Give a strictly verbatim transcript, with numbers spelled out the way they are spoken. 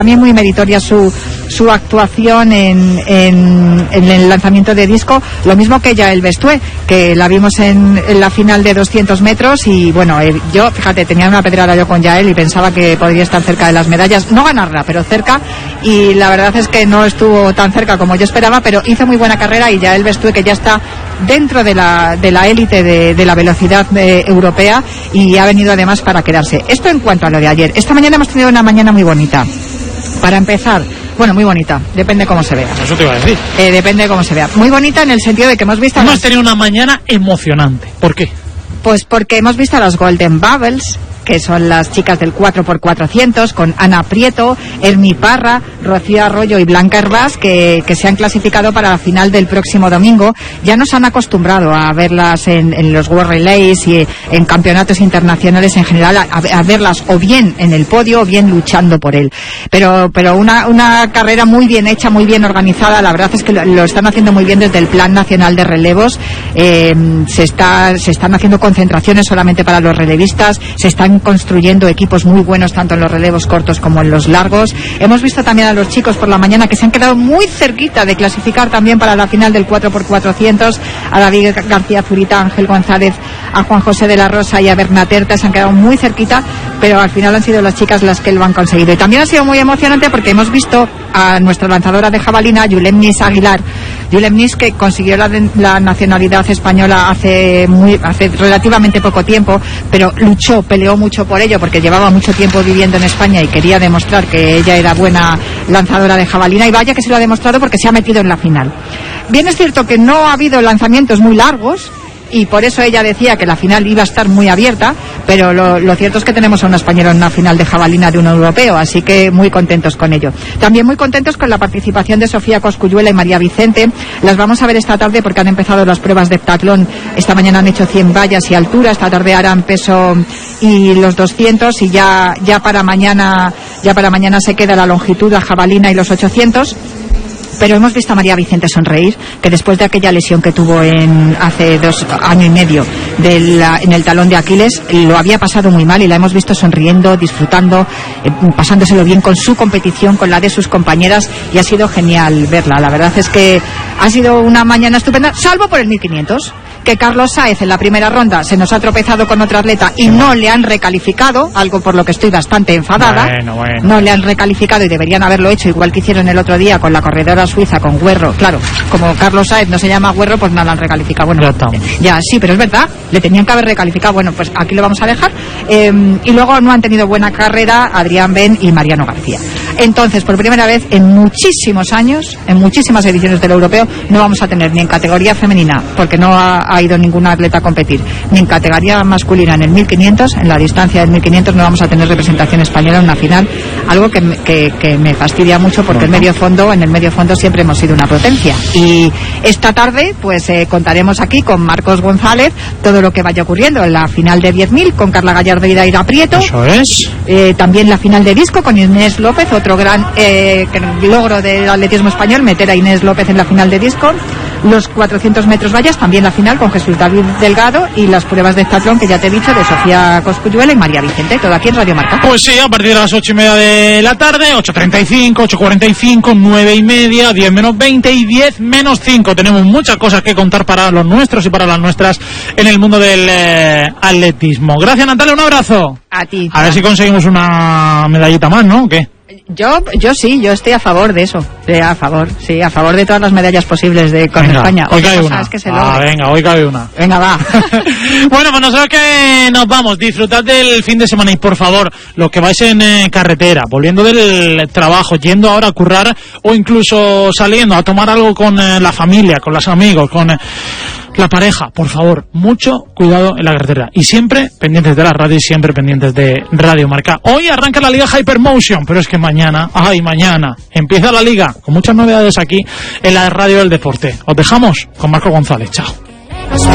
También muy meritoria su su actuación en, en, en el lanzamiento de disco, lo mismo que Yael Bestué, que la vimos en, en la final de doscientos metros y bueno, eh, yo, fíjate, tenía una pedrada yo con Yael y pensaba que podría estar cerca de las medallas, no ganarla, pero cerca, y la verdad es que no estuvo tan cerca como yo esperaba, pero hizo muy buena carrera y Yael Bestué, que ya está dentro de la de la élite de, de la velocidad de, europea, y ha venido además para quedarse. Esto en cuanto a lo de ayer. Esta mañana hemos tenido una mañana muy bonita. Para empezar, bueno, muy bonita, depende cómo se vea. Eso te iba a decir. Eh, depende de cómo se vea. Muy bonita en el sentido de que hemos visto... Hemos las... tenido una mañana emocionante. ¿Por qué? Pues porque hemos visto a las Golden Bubbles, que son las chicas del cuatro por cuatrocientos, con Ana Prieto, Hermi Parra, Rocío Arroyo y Blanca Hervás, que, que se han clasificado para la final del próximo domingo. Ya nos han acostumbrado a verlas en, en los World Relays y en campeonatos internacionales en general, a, a verlas o bien en el podio o bien luchando por él. Pero, pero una, una carrera muy bien hecha, muy bien organizada. La verdad es que lo, lo están haciendo muy bien desde el Plan Nacional de Relevos. Eh, se, está, se están haciendo concentraciones solamente para los relevistas, se están construyendo equipos muy buenos tanto en los relevos cortos como en los largos. Hemos visto también a los chicos por la mañana que se han quedado muy cerquita de clasificar también para la final del cuatro por cuatrocientos, a David García Zurita, a Ángel González, a Juan José de la Rosa y a Bernaterta. Se han quedado muy cerquita, pero al final han sido las chicas las que lo han conseguido. Y también ha sido muy emocionante porque hemos visto a nuestra lanzadora de jabalina, Yulemnis Aguilar. Yulemnis, que consiguió la, la nacionalidad española hace muy hace relativamente poco tiempo, pero luchó, peleó mucho por ello porque llevaba mucho tiempo viviendo en España y quería demostrar que ella era buena lanzadora de jabalina, y vaya que se lo ha demostrado porque se ha metido en la final. Bien, es cierto que no ha habido lanzamientos muy largos y por eso ella decía que la final iba a estar muy abierta, pero lo, lo cierto es que tenemos a una española en una final de jabalina de un europeo, así que muy contentos con ello. También muy contentos con la participación de Sofía Cosculluela y María Vicente. Las vamos a ver esta tarde porque han empezado las pruebas de heptatlón. Esta mañana han hecho cien vallas y altura, esta tarde harán peso y los doscientos, y ya, ya para mañana, ya para mañana se queda la longitud, la jabalina y los ochocientos. Pero hemos visto a María Vicente sonreír, que después de aquella lesión que tuvo en hace dos años y medio de la, en el talón de Aquiles, lo había pasado muy mal y la hemos visto sonriendo, disfrutando, eh, pasándoselo bien con su competición, con la de sus compañeras, y ha sido genial verla. La verdad es que ha sido una mañana estupenda, salvo por el mil quinientos, que Carlos Sáez en la primera ronda se nos ha tropezado con otro atleta y no le han recalificado, algo por lo que estoy bastante enfadada. Bueno, bueno. No le han recalificado y deberían haberlo hecho igual que hicieron el otro día con la corredora suiza, con Guerro. Claro, como Carlos Sáez no se llama Guerro, pues no la han recalificado. Bueno, ya estamos. Ya, sí, pero es verdad, le tenían que haber recalificado. Bueno, pues aquí lo vamos a dejar. Eh, y luego no han tenido buena carrera Adrián Ben y Mariano García. Entonces, por primera vez en muchísimos años, en muchísimas ediciones del europeo, no vamos a tener ni en categoría femenina, porque no ha, ha ido ninguna atleta a competir, ni en categoría masculina en el mil quinientos, en la distancia del mil quinientos no vamos a tener representación española en una final, algo que, que, que me fastidia mucho porque el medio fondo, en el medio fondo siempre hemos sido una potencia. Y esta tarde, pues eh, contaremos aquí con Marcos González todo lo que vaya ocurriendo en la final de diez mil con Carla Gallardo y Daira Prieto. Eso es. Eh, también la final de disco con Inés López, otro gran eh, logro del atletismo español, meter a Inés López en la final de disco. Los cuatrocientos metros vallas, también la final con Jesús David Delgado, y las pruebas de heptatlón que ya te he dicho, de Sofía Cosculluela y María Vicente, todo aquí en Radio Marca. Pues sí, a partir de las ocho y media de la tarde, ocho treinta y cinco, ocho cuarenta y cinco, nueve y media, diez menos veinte y diez menos cinco. Tenemos muchas cosas que contar para los nuestros y para las nuestras en el mundo del eh, atletismo. Gracias, Natalia, un abrazo. A ti. A ver si conseguimos una medallita más, ¿no? ¿O qué? Yo, yo sí, yo estoy a favor de eso, sí, a favor, sí, a favor de todas las medallas posibles de con venga, España. Hoy Otra cae cosa una. Es que se ah, logre. venga, hoy cae una. Venga, va. Bueno, pues nosotros que nos vamos, disfrutad del fin de semana y por favor, los que vais en eh, carretera, volviendo del trabajo, yendo ahora a currar o incluso saliendo a tomar algo con eh, la familia, con los amigos, con eh, la pareja, por favor, mucho cuidado en la carretera y siempre pendientes de la radio y siempre pendientes de Radio Marca. Hoy arranca la Liga Hypermotion, pero es que mañana, ay, mañana empieza la Liga con muchas novedades aquí en la Radio del Deporte. Os dejamos con Marco González. Chao.